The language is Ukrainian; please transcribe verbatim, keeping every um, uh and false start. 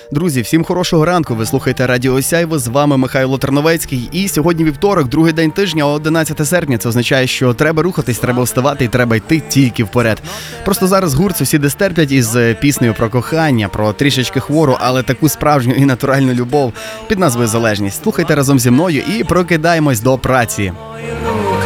Друзі, всім хорошого ранку, ви слухаєте Радіо Сяйво, з вами Михайло Терновецький. І сьогодні вівторок, другий день тижня, одинадцяте серпня. Це означає, що треба рухатись, треба вставати і треба йти тільки вперед. Просто зараз гурт «Сусіди стерплять» із піснею про кохання, про трішечки хвору, але таку справжню і натуральну любов під назвою «Залежність». Слухайте разом зі мною і прокидаємось до праці.